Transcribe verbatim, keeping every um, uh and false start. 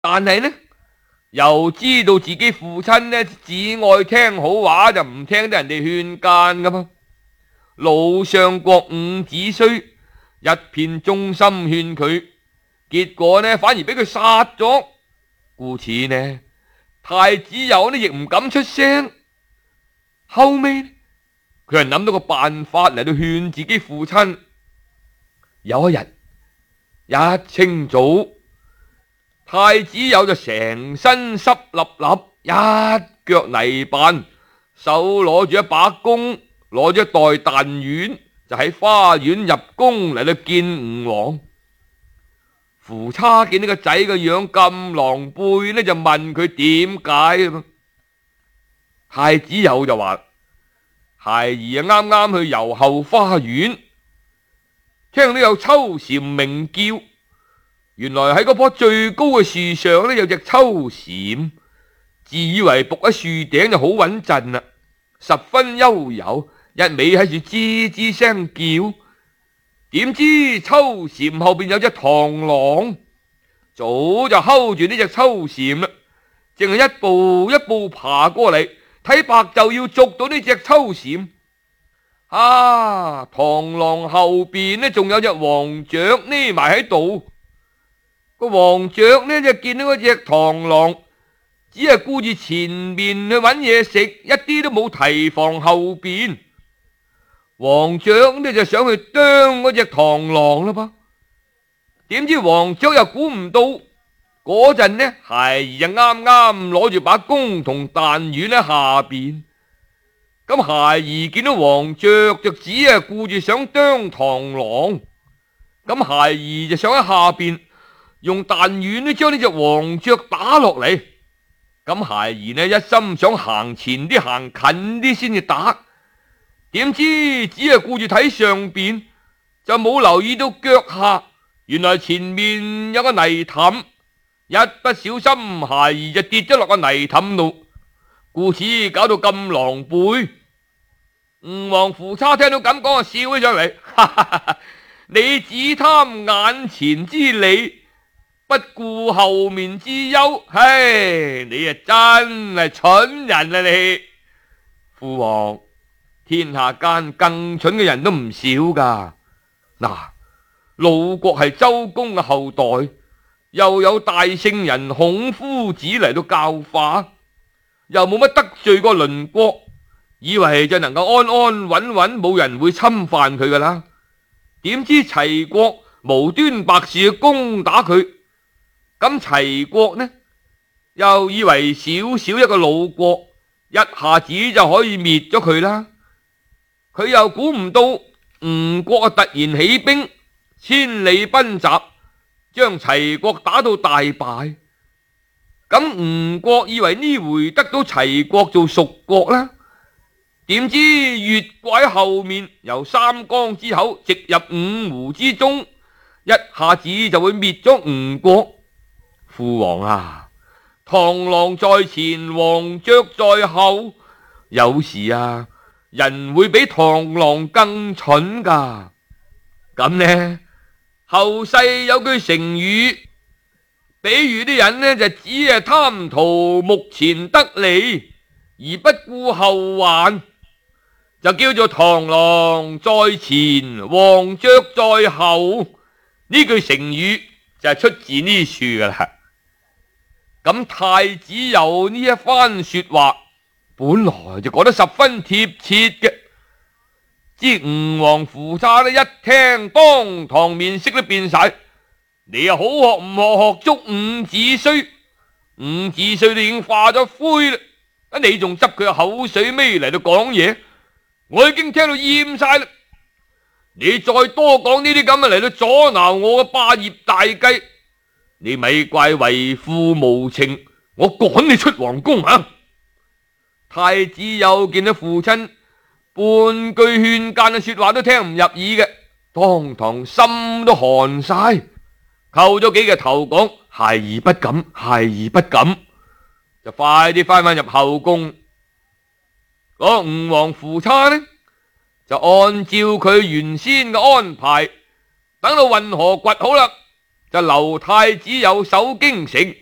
但係呢，又知道自己父親呢只愛聽好話，就唔聽得人哋勸諫噶嘛。老相國伍子胥一片忠心勸佢，結果呢反而俾佢殺咗。故此呢，太子友呢亦唔敢出聲。後尾佢係諗到個辦法嚟到勸自己父親。有一日一清早，太子友就成身濕立立，一腳泥扮，手攞住一把弓，攞咗一袋彈丸，就喺花園入宮嚟到見吳王。夫差見呢個仔個樣咁狼狽呢，就問佢點解。太子友就話：孩兒啊，啱啱去遊後花園，聽到有秋蟬鳴叫，原來喺嗰棵最高嘅樹上呢有隻秋蟬，自以為伏喺樹頂就好穩陣啦，十分悠游，一味喺度吱吱聲叫。點知秋蟬後邊有隻螳螂，早就睺住呢隻秋蟬啦，淨係一步一步爬過嚟，睇白就要捉到呢隻秋蟬。啊！螳螂後邊呢仲有隻黃雀匿埋喺度，個黃雀呢就見到嗰隻螳螂，只係顧住前面去揾嘢食，一啲都冇提防後邊。黃雀呢就想去啄嗰隻螳螂啦噃，點知黃雀又估唔到嗰陣呢，孩兒就啱啱攞住把弓同彈丸喺下邊。咁孩兒見到黃雀就只係顧住想啄螳螂，咁孩兒就想喺下邊用彈丸呢將呢隻黃雀打落嚟。咁孩兒呢一心想行前啲行近啲先至打，點知只係顧住睇上邊，就冇留意到腳下原來前面有個泥凼，一不小心孩兒就跌咗落個泥凼度，故此搞到咁狼狽。吳王夫差聽到咁講就笑起上嚟，哈哈哈，你只貪眼前之利，不顧後面之憂，唉，你啊真係蠢人啊你！父王，天下間更蠢嘅人都唔少噶。嗱，魯國係周公嘅後代，又有大聖人孔夫子嚟到教化，又冇乜得罪過鄰國，以為就能夠安安穩穩，冇人會侵犯佢噶啦。點知齊國無端白事去攻打佢，咁齊國呢又以為小小一個魯國一下子就可以滅咗佢啦。佢又估唔到吳國突然起兵，千里奔襲，將齊國打到大敗。咁吳國以為呢回得到齊國做屬國啦，點知越過喺後面，由三江之口直入五湖之中，一下子就會滅咗吳國。父王啊，螳螂在前，黃雀在後，有時啊人會比螳螂更蠢噶。咁呢，後世有句成語，比喻啲人呢就只係貪圖目前得利，而不顧後患，就叫做螳螂在前，黃雀在後。呢句成語就係出自呢處噶啦。咁太子友呢一番說話本來就講得十分貼切嘅，知吳王夫差呢一聽，當堂面色都變晒。你又好學唔學學足伍子胥？伍子胥都已經化咗灰啦，你仲執佢口水尾嚟到講嘢，我已經聽到厭晒啦。你再多講呢啲咁嘅嚟到阻撓我嘅霸業大計，你咪怪為父無情，我趕你出皇宮啊！太子友見到父親半句勸諫嘅說話都聽唔入耳嘅，當堂心都寒晒，叩咗幾個頭講：孩兒不敢，孩兒不敢，就快啲翻返入後宮。嗰吳王夫差呢，就按照佢原先嘅安排，等到運河掘好啦，就留太子友守京城，